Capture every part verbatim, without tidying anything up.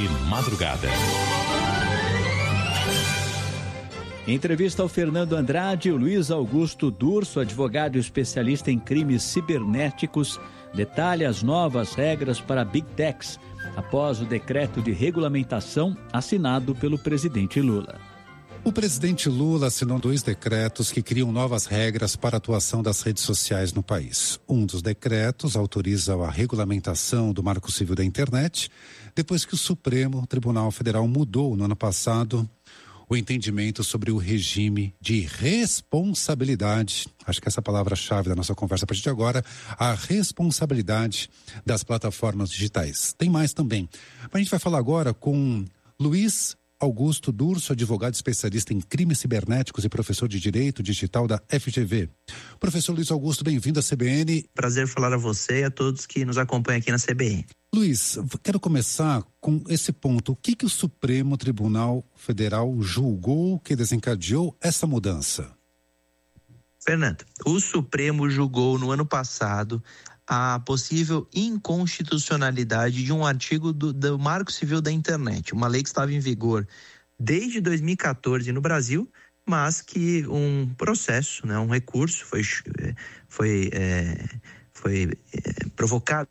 Madrugada. Em entrevista ao Fernando Andrade, o Luiz Augusto Durso, advogado especialista em crimes cibernéticos, detalha as novas regras para Big Techs, após o decreto de regulamentação assinado pelo presidente Lula. O presidente Lula assinou dois decretos que criam novas regras para a atuação das redes sociais no país. Um dos decretos autoriza a regulamentação do Marco Civil da Internet, depois que o Supremo Tribunal Federal mudou no ano passado o entendimento sobre o regime de responsabilidade, acho que essa é a palavra-chave da nossa conversa a partir de agora, a responsabilidade das plataformas digitais. Tem mais também. A gente vai falar agora com Luiz Augusto Durso, advogado especialista em crimes cibernéticos e professor de Direito Digital da F G V. Professor Luiz Augusto, bem-vindo à C B N. Prazer falar a você e a todos que nos acompanham aqui na C B N. Luiz, quero começar com esse ponto. O que, que o Supremo Tribunal Federal julgou que desencadeou essa mudança? Fernando, o Supremo julgou no ano passado a possível inconstitucionalidade de um artigo do, do Marco Civil da Internet, uma lei que estava em vigor desde dois mil e quatorze no Brasil, mas que um processo, né, um recurso foi, foi, é, foi é, provocado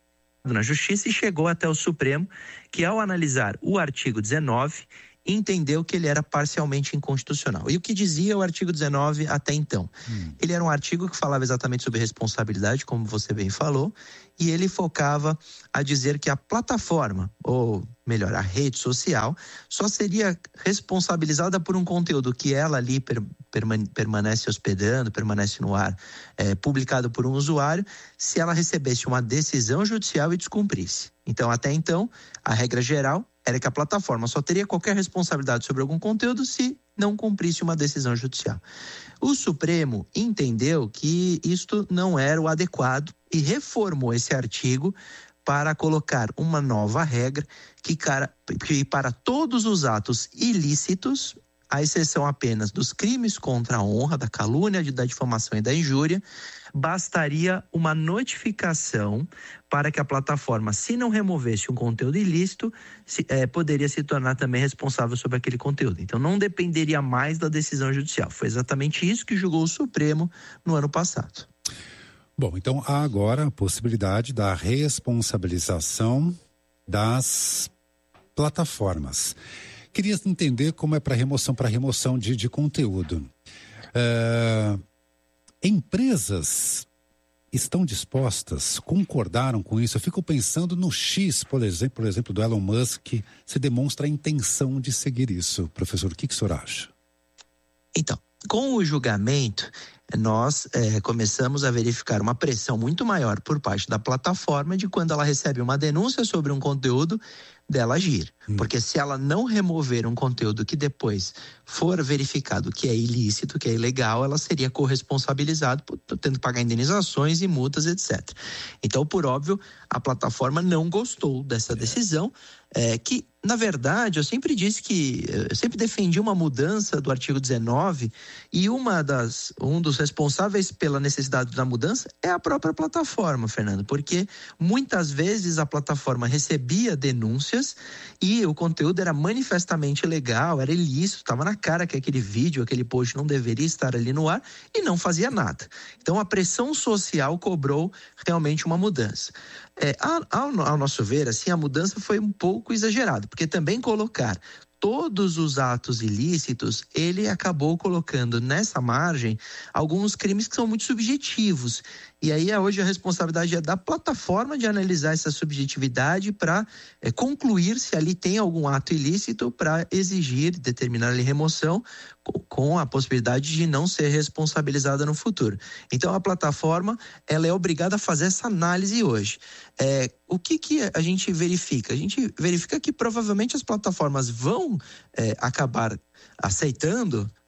na Justiça e chegou até o Supremo, que ao analisar o artigo dezenove, entendeu que ele era parcialmente inconstitucional. E o que dizia o artigo dezenove até então? Hum. Ele era um artigo que falava exatamente sobre responsabilidade, como você bem falou, e ele focava a dizer que a plataforma, ou melhor, a rede social, só seria responsabilizada por um conteúdo que ela ali per, permane, permanece hospedando, permanece no ar, é, publicado por um usuário, se ela recebesse uma decisão judicial e descumprisse. Então, até então, a regra geral era que a plataforma só teria qualquer responsabilidade sobre algum conteúdo se não cumprisse uma decisão judicial. O Supremo entendeu que isto não era o adequado e reformou esse artigo para colocar uma nova regra que, cara, que para todos os atos ilícitos, à exceção apenas dos crimes contra a honra, da calúnia, da difamação e da injúria, bastaria uma notificação para que a plataforma, se não removesse um conteúdo ilícito, se, é, poderia se tornar também responsável sobre aquele conteúdo. Então não dependeria mais da decisão judicial. Foi exatamente isso que julgou o Supremo no ano passado. Bom, então há agora a possibilidade da responsabilização das plataformas. Queria entender como é para remoção, para remoção de, de conteúdo. É... Empresas estão dispostas, concordaram com isso? Eu fico pensando no X, por exemplo, por exemplo, do Elon Musk, se demonstra a intenção de seguir isso. Professor, o que, que o senhor acha? Então, com o julgamento, nós é, começamos a verificar uma pressão muito maior por parte da plataforma de quando ela recebe uma denúncia sobre um conteúdo, dela agir. Hum. Porque se ela não remover um conteúdo que depois for verificado que é ilícito, que é ilegal, ela seria corresponsabilizada por tendo que pagar indenizações e multas, etcétera. Então, por óbvio, a plataforma não gostou dessa decisão, é, que, na verdade, eu sempre disse que, eu sempre defendi uma mudança do artigo dezenove e uma das, um dos responsáveis pela necessidade da mudança é a própria plataforma, Fernando, porque muitas vezes a plataforma recebia denúncias e o conteúdo era manifestamente ilegal, era ilícito, estava na cara que aquele vídeo, aquele post não deveria estar ali no ar e não fazia nada. Então a pressão social cobrou realmente uma mudança. É, ao, ao nosso ver, assim, a mudança foi um pouco exagerada, porque também colocar todos os atos ilícitos, ele acabou colocando nessa margem alguns crimes que são muito subjetivos. E aí hoje a responsabilidade é da plataforma de analisar essa subjetividade para é, concluir se ali tem algum ato ilícito para exigir, determinar ali remoção com, com a possibilidade de não ser responsabilizada no futuro. Então a plataforma ela é obrigada a fazer essa análise hoje. É, o que, que a gente verifica? A gente verifica que provavelmente as plataformas vão é, acabar aceitando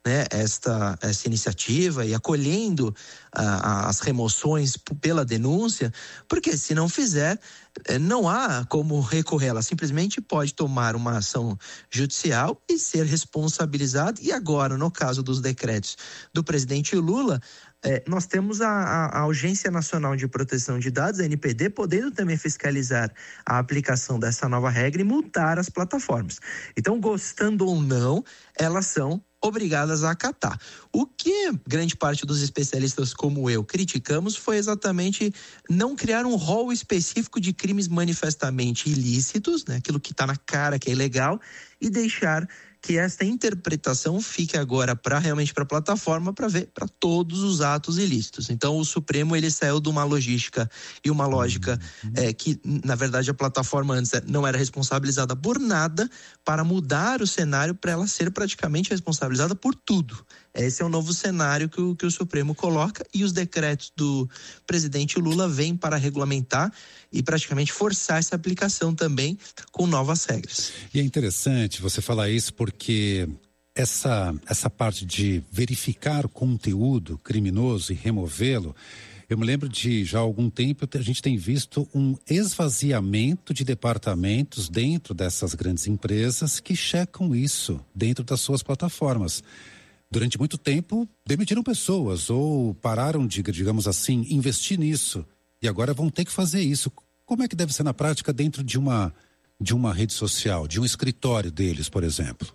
né, esta, essa iniciativa e acolhendo ah, as remoções pela denúncia, porque se não fizer, não há como recorrer, ela simplesmente pode tomar uma ação judicial e ser responsabilizada. E agora, no caso dos decretos do presidente Lula, É, nós temos a, a, a Agência Nacional de Proteção de Dados, a N P D, podendo também fiscalizar a aplicação dessa nova regra e multar as plataformas. Então, gostando ou não, elas são obrigadas a acatar. O que grande parte dos especialistas como eu criticamos foi exatamente não criar um rol específico de crimes manifestamente ilícitos, né, aquilo que está na cara que é ilegal, e deixar que esta interpretação fique agora para realmente para a plataforma para ver para todos os atos ilícitos. Então o Supremo ele saiu de uma logística e uma lógica uhum. é, que na verdade a plataforma antes não era responsabilizada por nada, para mudar o cenário para ela ser praticamente responsabilizada por tudo. Esse é o novo cenário que o, que o Supremo coloca, e os decretos do presidente Lula vêm para regulamentar e praticamente forçar essa aplicação também com novas regras. E é interessante você falar isso porque essa, essa parte de verificar o conteúdo criminoso e removê-lo, eu me lembro de já há algum tempo a gente tem visto um esvaziamento de departamentos dentro dessas grandes empresas que checam isso dentro das suas plataformas. Durante muito tempo, demitiram pessoas ou pararam de, digamos assim, investir nisso. E agora vão ter que fazer isso. Como é que deve ser na prática dentro de uma, de uma rede social, de um escritório deles, por exemplo?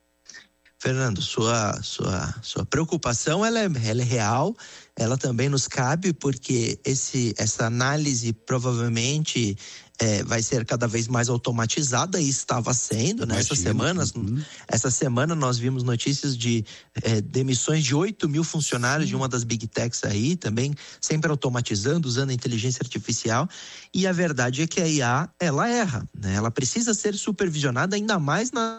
Fernando, sua, sua, sua preocupação ela é, ela é real, ela também nos cabe, porque esse, essa análise provavelmente é, vai ser cada vez mais automatizada, e estava sendo, né? Essas semanas, uhum. essa semana nós vimos notícias de é, demissões de oito mil funcionários Sim. de uma das Big Techs aí, também sempre automatizando, usando a inteligência artificial, e a verdade é que a I A, ela erra, né? Ela precisa ser supervisionada ainda mais na